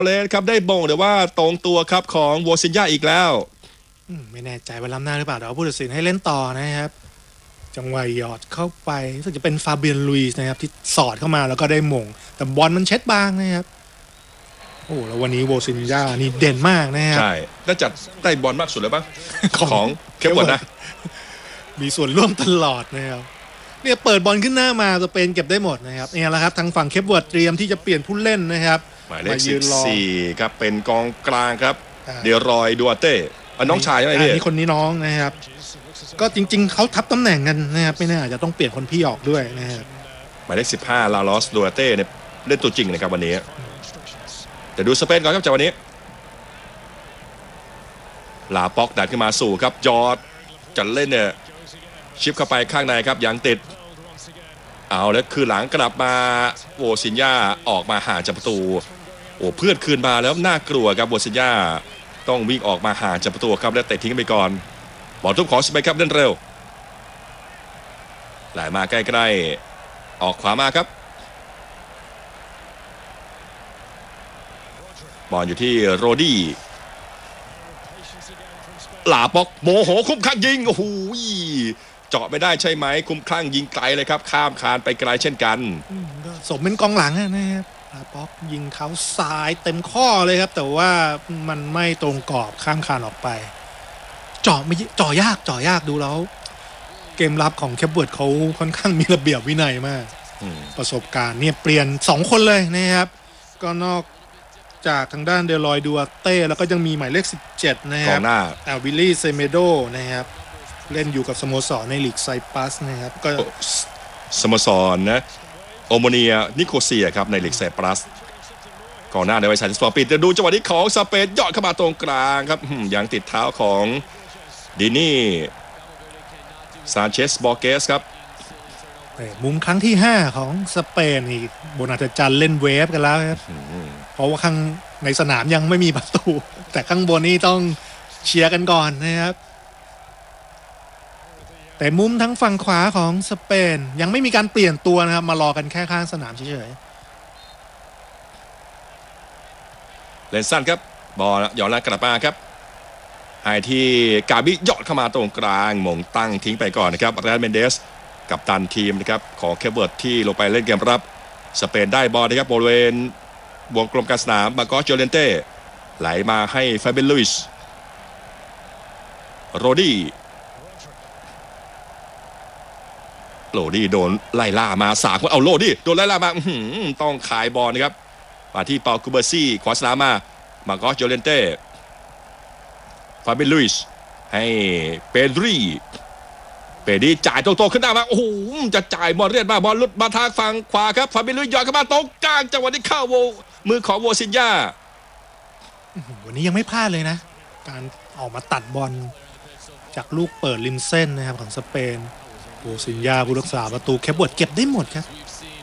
เลยครับได้บ่งแต่ว่าตรงตัวครับของโวซินยาอีกแล้วไม่แน่ใจว่าล้ำหน้าหรือเปล่าเดี๋ยวผู้ตัดสินให้เล่นต่อนะครับจังหวะหยอดเข้าไปรู้สึกจะเป็นฟาเบียนลุยส์นะครับที่สอดเข้ามาแล้วก็ได้มงแต่บอลมันเช็ดบางนะครับโอ้แล้ววันนี้โวซินยานี่เด่นมากนะครับใช่น่าจะได้บอลมากสุดเลยบ้างของเคปเวิร์ดนะมีส่วนร่วมตลอดนะครับเนี่ยเปิดบอลขึ้นหน้ามาสเปนเก็บได้หมดนะครับเนี่ยแหละครับทางฝั่งเคปเวิร์ดเตรียมที่จะเปลี่ยนผู้เล่นนะครับหมายเลข14ครับเป็นกองกลางครับเดรอยดูอาเต้น้องชายใช่ไหมพี่นี่คนนี้น้องนะครับก็จริงๆเขาทับตำแหน่งกันนะครับไม่น่าจะต้องเปลี่ยนคนพี่ออกด้วยนะครับหมายเลข15ลาลอสดูอาเต้เนี่ยเล่นตัวจริงนะครับวันนี้แต่ดูสเปนก่อนครับจากวันนี้ลาป็อกดันขึ้นมาสู่ครับจอร์ดจะเล่นเนี่ยชิปเข้าไปข้างในครับยังติดเอาแล้วคือหลังกลับมาโวซินยาออกมาห่างจากประตูโอ้เพื่อนคืนมาแล้วน่ากลัวครับโวซินยาต้องวิ่งออกมาห่างจากประตูครับแล้วเตะทิ้งไปก่อนบอลทุบของสเปนครับเล่นเร็วไหลมาใกล้ๆออกขวามาครับบอลอยู่ที่โรดี้ลาป็อกโมโหคุ้มข้างยิงโอ้โหเจาะไม่ได้ใช่ไหมคุ้มคลั่งยิงไกลเลยครับข้ามคานไปไกลเช่นกันสมเป็นกองหลังนะครับลาป็อกยิงเท้าซ้ายเต็มข้อเลยครับแต่ว่ามันไม่ตรงกรอบข้ามคานออกไปเจาะยากดูแล้วเกมรับของเคปเวิร์ดเขาค่อนข้างมีระเบียบวินัยมากประสบการณ์เนี่ยเปลี่ยน2คนเลยนะครับก็นอกจากทางด้านเดลอยดูอาเต้แล้วก็ยังมีหมายเลข17นะครับวิลลี่เซเมโดนะครับเล่นอยู่กับสโมสรในลีกไซปัสนะครับก็สโมสรนะโอโมเนียนิโคเซียครับในลีกไซปัสก่อนหน้าในวัย32 ปีจะดูจังหวะนี้ของสเปนยอดเข้ามาตรงกลางครับยังติดเท้าของดินี่ซานเชสบอร์เกสครับมุมครั้งที่5ของสเปนนี่โบนาเตจันเล่นเวฟกันแล้วครับเพราะว่าข้างในสนามยังไม่มีประตูแต่ข้างบนนี่ต้องเชียร์กันก่อนนะครับแต่มุมทั้งฝั่งขวาของสเปนยังไม่มีการเปลี่ยนตัวนะครับมารอกันแค่ข้างสนามเฉยๆเล่นสั้นครับบอลย้อนหลังกลับมาครับไอที่กาบิยอดเข้ามาตรงกลางหม่งตั้งทิ้งไปก่อนนะครับแรนเมนเดสกับตันทีมนะครับของเคปเวิร์ดที่ลงไปเล่นเกมรับสเปนได้บอลนะครับบริเวณวงกลมกลางสนามมาโกสโจเลนเต้ไหลมาให้ฟาเบนลุยส์โรดี้โดนไล่ล่ามา3 คนเอาโรดี้โดนไล่ล่ามาต้องขายบอลนะครับมาที่เปาคูเบอร์ซี่ขวาสนามมาโกสโจเลนเต้ฟาเบนลุยส์ให้เปดรีจ่ายตรงๆขึ้นหน้ามาโอ้โหจะจ่ายบอลเรียนมาบอลลุดมาทางฝั่งขวาครับฟาเบนลุยส์ย้อนเข้ามาตรงกลางจังหวะนี้เข้ามือของโวซินยาวันนี้ยังไม่พลาดเลยนะการออกมาตัดบอลจากลูกเปิดริมเส้นนะครับของสเปนโวซินยาผู้รักษาประตูเคปเวิร์ดเก็บได้หมดครับ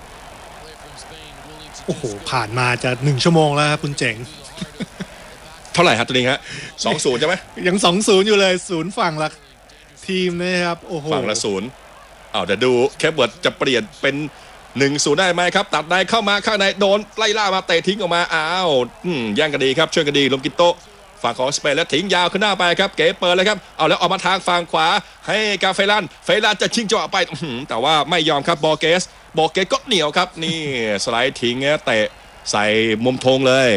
โอ้โหผ่านมาจะ1 ชั่วโมงแล้วครับคุณเจ๋งเท่าไหร่ครับตัวนี้ฮะ 2-0 ใช่ไหมยัง 2-0 อยู่เลย0ฝั่งละทีมนะครับโอ้โหฝั่งละ0เดี๋ยวดูเคปเวิร์ดจะเปลี่ยนเป็น1-0ได้ไหมครับตัดในเข้ามาข้างในโดนไล่ล่ามาเตะทิ้งออกมาแย่งกันดีครับช่วยกันดีลมกิโตฝั่งของสเปนแล้วทิ้งยาวขึ้นหน้าไปครับเก๋เปิดเลยครับเอาแล้วออกมาทางฝั่งขวาให้กาเฟลันจะชิงจังหวะไปแต่ว่าไม่ยอมครับบอร์เกสก็เหนียวครับนี่สไลด์ทิ้งเตะใส่มุมธงเลย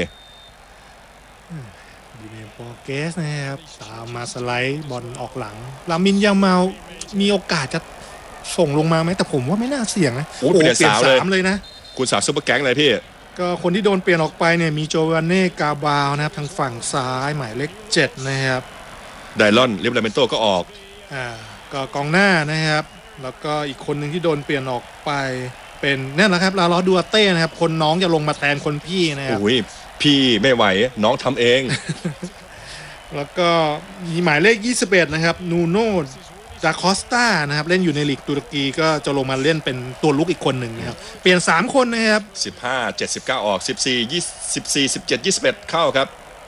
บอร์เกสนะครับตามมาสไลด์บอลออกหลังลามินยามาลมีโอกาสจะส่งลงมาไหมแต่ผมว่าไม่น่าเสี่ยงนะโอ้เปลี่ยน 3เลยนะคุณสาวซุปเปอร์แก๊งเลยพี่ก็คนที่โดนเปลี่ยนออกไปเนี่ยมีโจวานเน่กาบาวนะครับทางฝั่งซ้ายหมายเลข7นะครับไดลอนลิเบราเมนโตก็ออกก็กองหน้านะครับแล้วก็อีกคนหนึ่งที่โดนเปลี่ยนออกไปเป็นนั่นแหละครับลาลอดูอาเต้นะครับคนน้องจะลงมาแทนคนพี่นะครับโอ้ยพี่ไม่ไหวน้องทำเองแล้วก็มีหมายเลข21นะครับนูโน่ดาคอสตานะครับเล่นอยู่ในลีกตุรกีก็จะลงมาเล่นเป็นตัวลุกอีกคนหนึ่งนะครับเปลี่ยน3 คนนะครับ 15 7 19ออก14 17 21เข้าครับ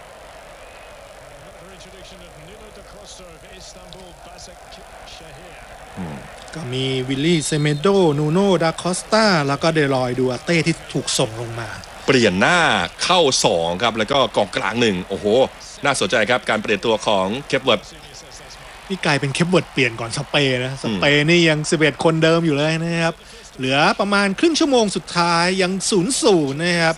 ก็มีวิลลี่เซเมโดนูโน่ดาคอสตาแล้วก็เดลอยดูอาเต้ที่ถูกส่งลงมาเปลี่ยนหน้าเข้า2ครับแล้วก็กองกลาง1โอ้โหน่าสนใจครับการเปลี่ยนตัวของเคปเวิร์ดนี่กลายเป็นเคปเวิร์ดเปลี่ยนก่อนสเปย์นะสเปย์นี่ยัง11คนเดิมอยู่เลยนะครับเหลือประมาณครึ่งชั่วโมงสุดท้ายยัง0-0นะครับ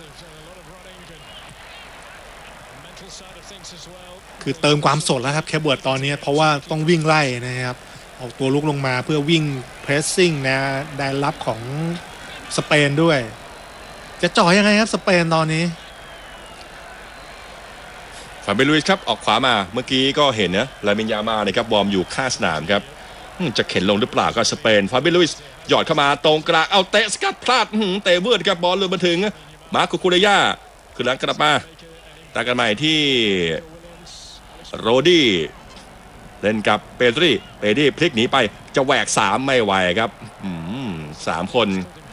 คือเติมความสดแล้วครับเคปเวิร์ดตอนนี้เพราะว่าต้องวิ่งไล่นะครับออกตัวลุกลงมาเพื่อวิ่งเพรสซิ่งนะแดนรับของสเปนด้วยจะจ่อยังไงครับสเปนตอนนี้ฟาเบลุยส์ครับออกขวามาเมื่อกี้ก็เห็นนะลามินยามานะครับวอร์มอยู่ข้างสนามครับจะเข็นลงหรือเปล่าก็สเปนฟาเบลุยส์หยอดเข้ามาตรงกลางเอาเตะสกัดพลาดเตะเวิร์ดครับบอลเลยมาถึงมาร์โกคูเรย่าคือหลังกลับมาตากันใหม่ที่โรดี้เล่นกับเปดรี่พลิกหนีไปจะแหวก3ไม่ไหวครับ3คน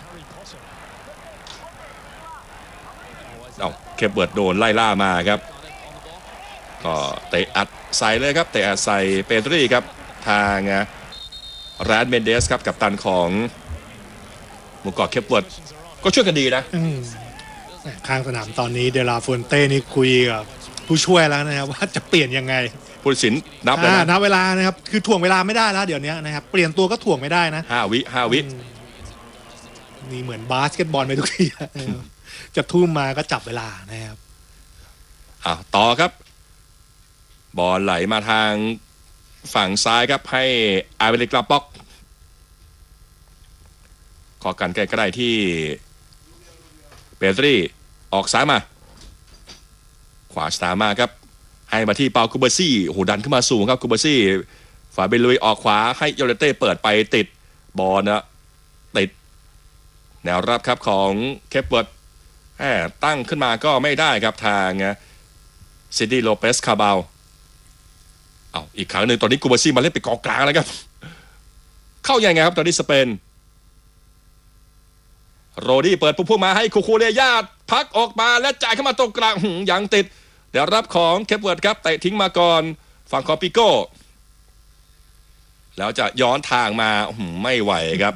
เอาเคปเบิร์ดโดนไล่ล่ามาครับก็เตะอัดใส่เลยครับเตะอัดใส่เปดรี่ครับทางแรดเมนเดสครับกับตันของหมู่เกาะเคปเบิร์ดก็ช่วยกันดีนะข้างสนามตอนนี้เดลาฟูนเต้นี่คุยกับผู้ช่วยแล้วนะครับว่าจะเปลี่ยนยังไงผู้ตัดสินนับเลยนะนับเวลานะครับคือถ่วงเวลาไม่ได้แล้วเดี๋ยวนี้นะครับเปลี่ยนตัวก็ถ่วงไม่ได้นะ 5 วินี่เหมือนบาสเกตบอลไปทุกทีจะทุ่มมาก็จับเวลานะครับต่อครับบอลไหลมาทางฝั่งซ้ายครับให้อาเบริกลาป็อกขอกันใกล้ๆที่เปตรี่ออกซ้ายมาขวาสตาร์มาครับให้มาที่เปาคูเบซี่โอ้โหดันขึ้นมาสูงครับคูเบซี่ฝาเบลุยออกขวาให้ยอร์เต้เปิดไปติดบอลนะติดแนวรับครับของเคปเวิร์ดตั้งขึ้นมาก็ไม่ได้ครับทางซิตี้โลเปสคาบาลอีกครั้งหนึ่งตอนนี้คูเบซี่มาเล่นไปกองกลางแล้วครับเข้ายังไงครับตอนนี้สเปนโรดี้เปิดปุ๊บมาให้คูเรย่าพักออกมาและจ่ายเข้ามาตรงกลางยังติดเดี๋ยวรับของเคปเวิร์ดครับเตะทิ้งมาก่อนฝั่งของปิโก้แล้วจะย้อนทางมาไม่ไหวครับ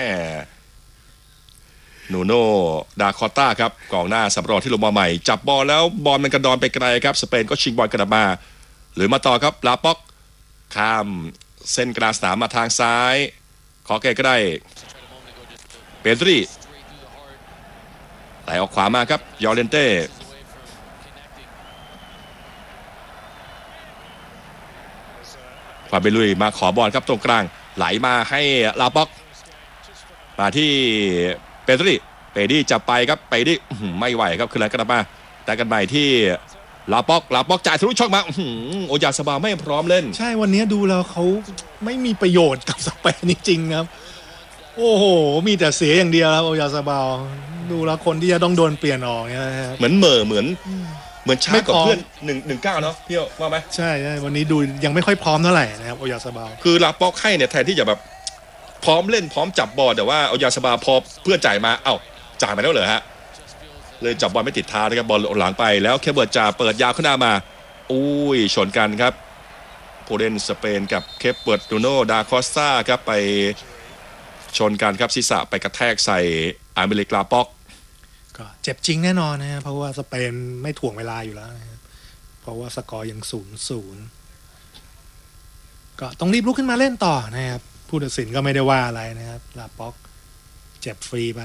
นูโน่ดาคอต้าครับกองหน้าสำรองที่ลงมาใหม่จับบอลแล้วบอลมันกระดอนไปไกลครับสเปนก็ชิงบอลกลับมาหรือมาต่อครับลาป็อกข้ามเส้นกลางสนามมาทางซ้ายขอใกล้ๆเปดรี่ไหลออกขวามาครับยอร์เรนเต้ฟาเบลุยมาขอบอลครับตรงกลางไหลมาให้ลาป็อกมาที่เปดี้จะไปครับเปดี้ไม่ไหวครับคืออะไรกันมาแต่กันใหม่ที่ลาป็อกจ่ายทะลุช่องมาโอยาสบาไม่พร้อมเล่นใช่วันนี้ดูแล้วเขาไม่มีประโยชน์กับสเปนจริงๆครับโอ้โหมีแต่เสียอย่างเดียวครับโอยาสบาดูแล้วคนที่จะต้องโดนเปลี่ยนออกเนี่ยเหมือนเหมือนช้ากับเพื่อน1-19เนาะพี่ว่าไหมใช่วันนี้ดูยังไม่ค่อยพร้อมเท่าไหร่นะครับโอยาสบาคือลาป็อกให้เนี่ยแทนที่จะแบบพร้อมเล่นพร้อมจับบอลแต่ว่าโอยาสบาพอเพื่อนจ่ายมาจ่ายมาแล้วเหรอฮะเลยจับบอลไม่ติดเท้านะครับบอลหลังไปแล้วเคปเบิร์ดจะเปิดยาวขึ้นมาชนกันครับผู้เล่นสเปนกับเคปเบิร์ดนูโน่ดาคอสตาครับไปชนกันครับศีรษะไปกระแทกใส่อาเมริกาป็อกก็เจ็บจริงแน่นอนนะเพราะว่าสเปนไม่ถ่วงเวลาอยู่แล้วนะเพราะว่าสกอร์ยัง0-0ก็ต้องรีบลุกขึ้นมาเล่นต่อนะครับผู้ตัดสินก็ไม่ได้ว่าอะไรนะครับลาป็อกเจ็บฟรีไป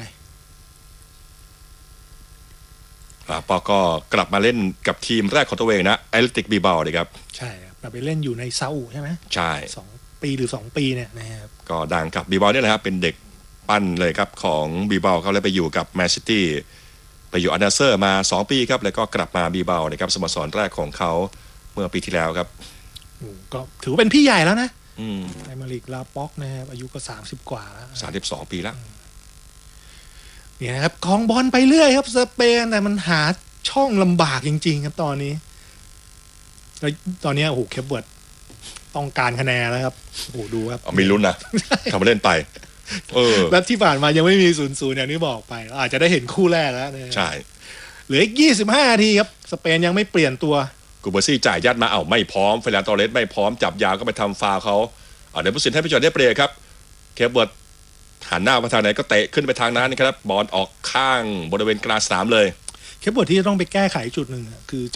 ปอก็กลับมาเล่นกับทีมแรกของตัวเองนะแอตเลติกบิลบาโอเลยครับใช่ครับไปเล่นอยู่ในซาอุใช่ไหมใช่ 2 ปีหรือ2 ปีเนี่ยนะครับก็ดังกับบิลบาโอเนี่ยนะครับเป็นเด็กปั้นเลยครับของบิลบาโอเขาเลยไปอยู่กับแมนซิตี้ไปอยู่อันดาเซอร์มา2 ปีครับแล้วก็กลับมาบิลบาโอนะครับสโมสรแรกของเขาเมื่อปีที่แล้วครับก็ถือว่าเป็นพี่ใหญ่แล้วนะไอมาริกลาป็อกนะครับอายุก็30 กว่าแล้ว 32 ปีแล้วเนี่ยนะครับคลองบอลไปเรื่อยครับสเปนแต่มันหาช่องลำบากจริงๆครับตอนนี้แล้วตอนนี้โอ้โหเคปเวิร์ดต้องการคะแนนแล้วครับโอ้โหดูครับมีลุ้นนะทำมาเล่นไปแล้วที่ผ่านมายังไม่มี0-0อย่างที่บอกไปอาจจะได้เห็นคู่แรกแล้วใช่เหลืออีก25 นาทีครับสเปนยังไม่เปลี่ยนตัวกูเบอร์ซี่จ่ายยัดมาไม่พร้อมเฟรนตอเรสไม่พร้อมจับยาวก็ไปทำฟาวเขาเดี๋ยวผู้สินให้ผู้จอดได้เปรียบครับเคปเวิร์ดหันหน้ามาทางไหนก็เตะขึ้นไปทางนั้นครับบอลออกข้างบริเวณกลางสนามเลยเคปเวิร์ดที่จะต้องไปแก้ไขจุดหนึ่งอะคือ